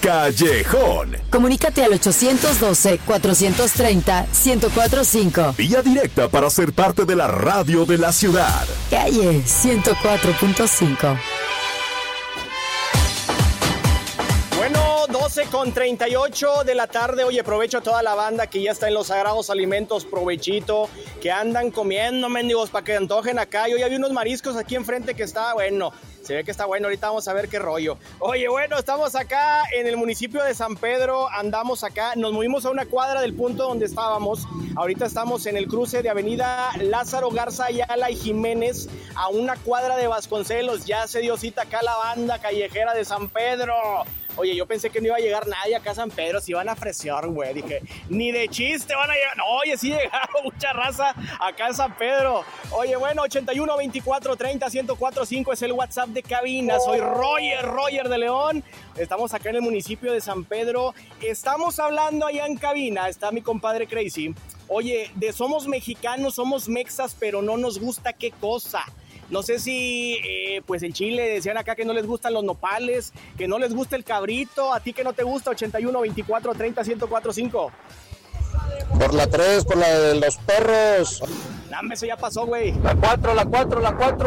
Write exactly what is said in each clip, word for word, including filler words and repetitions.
Callejón. Comunícate al ochocientos doce, cuatrocientos treinta, ciento cuatro cinco. Vía directa para ser parte de la radio de la ciudad. Calle ciento cuatro punto cinco. doce con treinta y ocho de la tarde. Oye, aprovecho a toda la banda que ya está en los sagrados alimentos, provechito, que andan comiendo, mendigos, para que antojen acá. Yo ya vi unos mariscos aquí enfrente que está bueno. Se ve que está bueno, ahorita vamos a ver qué rollo. Oye, bueno, estamos acá en el municipio de San Pedro, andamos acá, nos movimos a una cuadra del punto donde estábamos. Ahorita estamos en el cruce de avenida Lázaro Garza Ayala y Jiménez, a una cuadra de Vasconcelos. Ya se dio cita acá la banda callejera de San Pedro. Oye, yo pensé que no iba a llegar nadie acá a San Pedro, se iban a fresear, güey. Dije, ni de chiste van a llegar. No, oye, sí llegaron mucha raza acá en San Pedro. Oye, bueno, ochenta y uno, veinticuatro, treinta, ciento cuatro, cinco es el WhatsApp de cabina. Soy Roger, Roger de León. Estamos acá en el municipio de San Pedro. Estamos hablando allá en cabina, está mi compadre Crazy. Oye, de somos mexicanos, somos mexas, pero no nos gusta qué cosa. No sé si, eh, pues en Chile decían acá que no les gustan los nopales, que no les gusta el cabrito. ¿A ti que no te gusta? ochenta y uno, veinticuatro, treinta, ciento cuatro, cinco. Por la tres, por la de los perros. Dame, eso ya pasó, güey. La cuatro, la cuatro, la cuatro.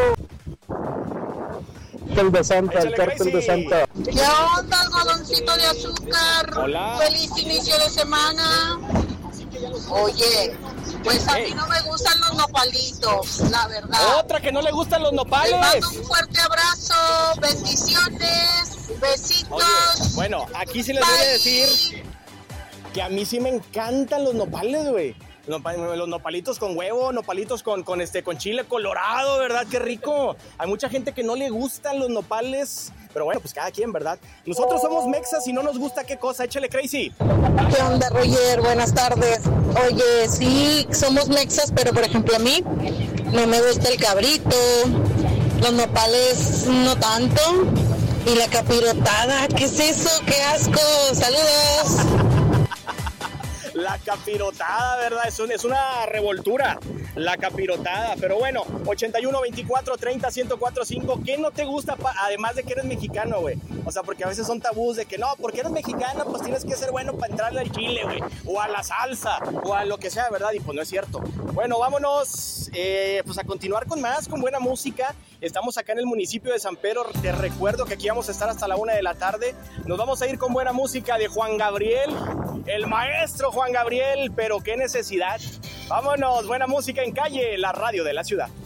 El de Santa, el cártel de Santa. ¿Qué onda, algodoncito de azúcar? Hola. Feliz inicio de semana. Oye, pues a Hey. mí no me gustan los nopalitos, la verdad. Otra que no le gustan los nopales. Les mando un fuerte abrazo, bendiciones, besitos. Oye, bueno, aquí sí les voy a decir que a mí sí me encantan los nopales, güey. Los nopalitos con huevo, nopalitos con, con, este, con chile colorado, ¿verdad? ¡Qué rico! Hay mucha gente que no le gustan los nopales, pero bueno, pues cada quien, ¿verdad? Nosotros somos mexas y no nos gusta qué cosa. Échale, Crazy. ¿Qué onda, Roger? Buenas tardes. Oye, sí, somos mexas, pero por ejemplo a mí no me gusta el cabrito, los nopales no tanto, y la capirotada, ¿qué es eso? ¡Qué asco! ¡Saludos! La capirotada, ¿verdad? Es, un, es una revoltura, la capirotada. Pero bueno, ochenta y uno, veinticuatro, treinta, ciento cuatro, cinco. ¿Qué no te gusta, pa- además de que eres mexicano, güey? O sea, porque a veces son tabús de que no, porque eres mexicano, pues tienes que ser bueno para entrarle al chile, güey. O a la salsa, o a lo que sea, ¿verdad? Y pues no es cierto. Bueno, vámonos eh, pues a continuar con más, con buena música. Estamos acá en el municipio de San Pedro. Te recuerdo que aquí vamos a estar hasta la una de la tarde. Nos vamos a ir con buena música de Juan Gabriel, el maestro Juan Gabriel, pero qué necesidad. Vámonos, buena música en calle, la radio de la ciudad.